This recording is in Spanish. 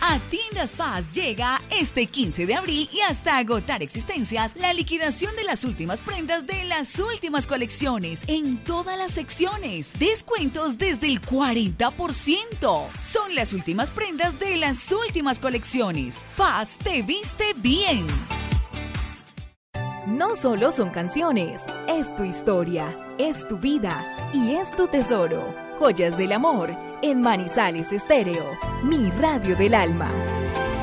A Tiendas Paz llega este 15 de abril y hasta agotar existencias la liquidación de las últimas prendas de las últimas colecciones en todas las secciones. Descuentos desde el 40%. Son las últimas prendas de las últimas colecciones. Paz te viste bien. No solo son canciones, es tu historia, es tu vida y es tu tesoro. Joyas del amor en Manizales Estéreo, mi radio del alma.